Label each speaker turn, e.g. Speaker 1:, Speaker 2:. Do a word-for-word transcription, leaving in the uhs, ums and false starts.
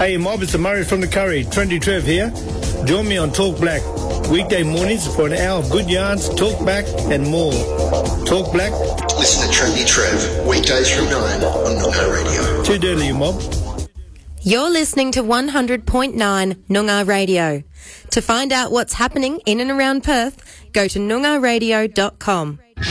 Speaker 1: Hey Mob, it's Murray from the Curry. Trendy Trev here. Join me on Talk Black. Weekday mornings for an hour of good yarns, talk back and more. Talk Black.
Speaker 2: Listen to Trendy Trev, weekdays from nine on Noongar Radio.
Speaker 1: Too dirty, you mob.
Speaker 3: You're listening to one hundred point nine Noongar Radio. To find out what's happening in and around Perth, go to noongar radio dot com.